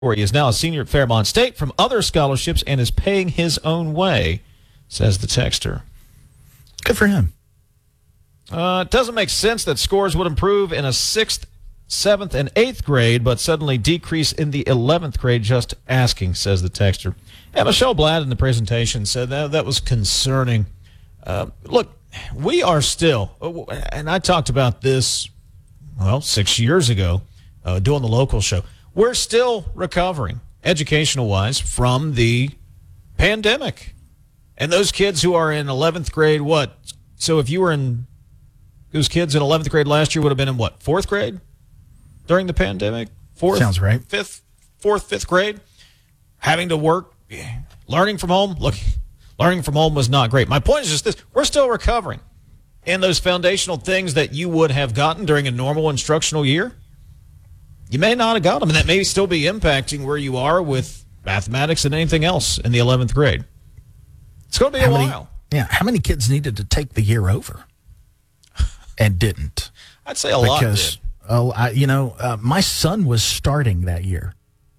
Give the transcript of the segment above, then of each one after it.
He is now a senior at Fairmont State from other scholarships and is paying his own way, says the texter. Good for him. It doesn't make sense that scores would improve in a 6th, 7th, and 8th grade, but suddenly decrease in the 11th grade. Just asking, says the texter. And Michelle Blatt in the presentation said that was concerning. Look, we are still, and I talked about this, 6 years ago, doing the local show. We're still recovering, educational-wise, from the pandemic. And those kids who are in 11th grade, what? So if you were in, those kids in 11th grade last year would have been in what, 4th grade during the pandemic? 4th? Sounds right. 5th grade? Having to work, learning from home? Look, learning from home was not great. My point is just this. We're still recovering. And those foundational things that you would have gotten during a normal instructional year, you may not have got them. And that may still be impacting where you are with mathematics and anything else in the 11th grade. It's going to be a while. Yeah, how many kids needed to take the year over and didn't? I'd say a lot did. My son was starting that year,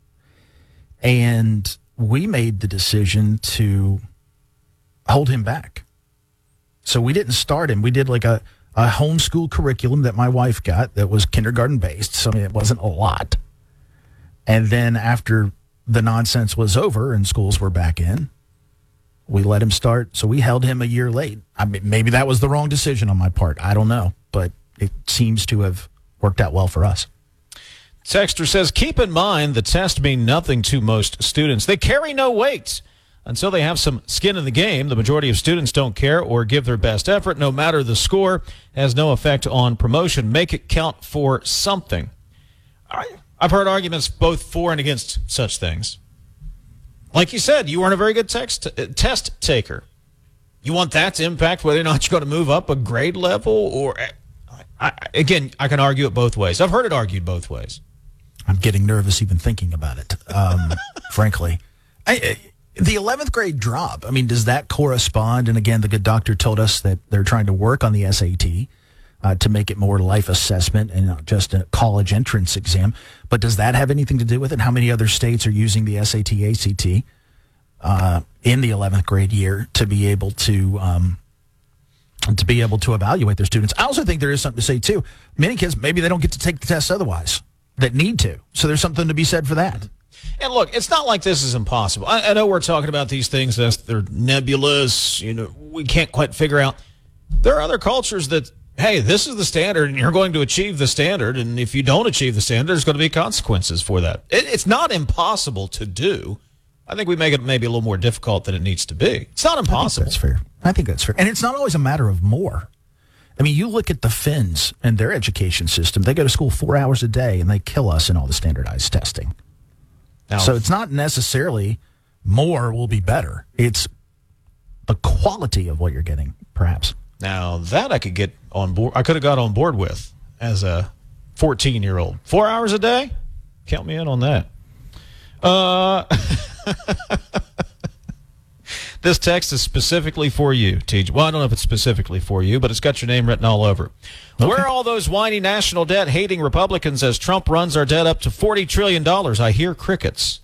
and we made the decision to hold him back. So we didn't start him. We did like a homeschool curriculum that my wife got that was kindergarten-based, so it wasn't a lot. And then after the nonsense was over and schools were back in, we let him start, so we held him a year late. I mean, maybe that was the wrong decision on my part. I don't know, but it seems to have worked out well for us. Texter says, keep in mind the tests mean nothing to most students. They carry no weight. Until they have some skin in the game, the majority of students don't care or give their best effort. No matter the score, has no effect on promotion. Make it count for something. I've heard arguments both for and against such things. Like you said, you weren't a very good test taker. You want that to impact whether or not you're going to move up a grade level? Or I can argue it both ways. I've heard it argued both ways. I'm getting nervous even thinking about it, frankly. The 11th grade drop, does that correspond? And again, the good doctor told us that they're trying to work on the SAT to make it more life assessment and not just a college entrance exam. But does that have anything to do with it? How many other states are using the SAT, ACT in the 11th grade year to be able to evaluate their students? I also think there is something to say, too. Many kids, maybe they don't get to take the test otherwise that need to. So there's something to be said for that. And look, it's not like this is impossible. I know we're talking about these things as they're nebulous. We can't quite figure out. There are other cultures that, hey, this is the standard, and you're going to achieve the standard. And if you don't achieve the standard, there's going to be consequences for that. It's not impossible to do. I think we make it maybe a little more difficult than it needs to be. It's not impossible. I think that's fair. And it's not always a matter of more. You look at the Finns and their education system. They go to school 4 hours a day, and they kill us in all the standardized testing. Now, so it's not necessarily more will be better. It's the quality of what you're getting, perhaps. Now, that I could get on board. I could have got on board with as a 14-year-old. 4 hours a day? Count me in on that. This text is specifically for you, TJ. Well, I don't know if it's specifically for you, but it's got your name written all over. Okay. Where are all those whiny national debt-hating Republicans as Trump runs our debt up to $40 trillion? I hear crickets.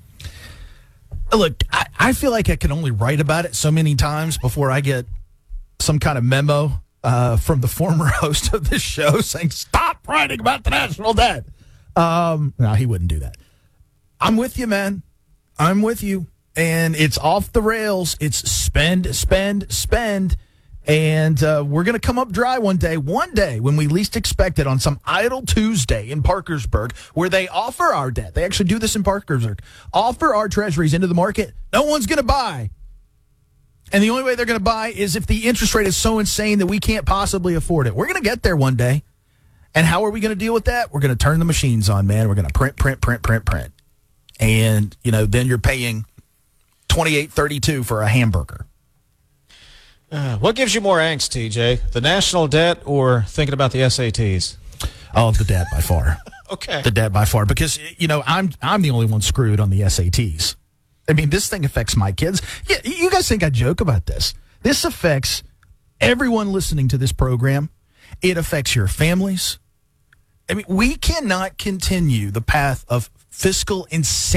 Look, I feel like I can only write about it so many times before I get some kind of memo from the former host of this show saying, stop writing about the national debt. No, he wouldn't do that. I'm with you, man. I'm with you. And it's off the rails. It's spend, spend, spend. And we're going to come up dry one day when we least expect it, on some idle Tuesday in Parkersburg, where they offer our debt. They actually do this in Parkersburg. Offer our treasuries into the market. No one's going to buy. And the only way they're going to buy is if the interest rate is so insane that we can't possibly afford it. We're going to get there one day. And how are we going to deal with that? We're going to turn the machines on, man. We're going to print. And, then you're paying $28.32 for a hamburger. What gives you more angst, TJ? The national debt or thinking about the SATs? Oh, the debt by far. Okay. The debt by far. Because, I'm the only one screwed on the SATs. This thing affects my kids. Yeah, you guys think I joke about this. This affects everyone listening to this program. It affects your families. We cannot continue the path of fiscal insanity.